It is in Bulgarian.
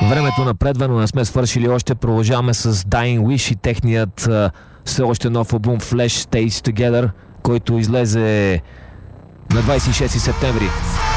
Времето напредва, но не сме свършили още. Продължаваме с Dying Wish и техният все още нов албум Flash Stays Together, който излезе на 26 септември.